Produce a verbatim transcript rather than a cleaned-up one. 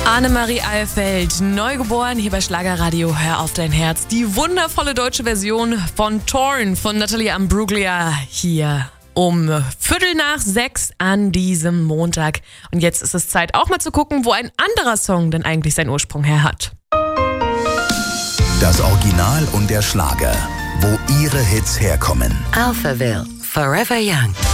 Annemarie Alfeld, neugeboren hier bei Schlagerradio, Hör auf dein Herz. Die wundervolle deutsche Version von Torn von Natalie Imbruglia hier um Viertel nach sechs an diesem Montag. Und jetzt ist es Zeit auch mal zu gucken, wo ein anderer Song denn eigentlich seinen Ursprung her hat. Das Original und der Schlager, wo ihre Hits herkommen. Alphaville, Forever Young.